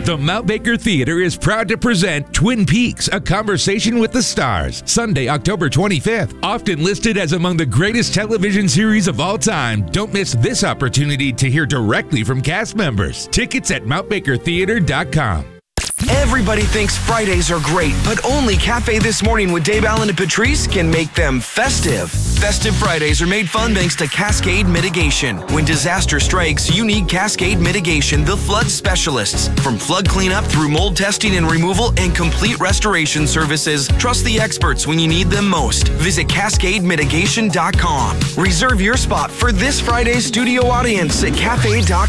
The Mount Baker Theater is proud to present Twin Peaks: A Conversation with the Stars, Sunday, October 25th. Often listed as among the greatest television series of all time, don't miss this opportunity to hear directly from cast members. Tickets at mountbakertheater.com. Everybody thinks Fridays are great, but only Cafe This Morning with Dave Allen and Patrice can make them festive. Festive Fridays are made fun thanks to Cascade Mitigation. When disaster strikes, you need Cascade Mitigation, the flood specialists. From flood cleanup through mold testing and removal and complete restoration services, trust the experts when you need them most. Visit CascadeMitigation.com. Reserve your spot for this Friday's studio audience at cafe.com.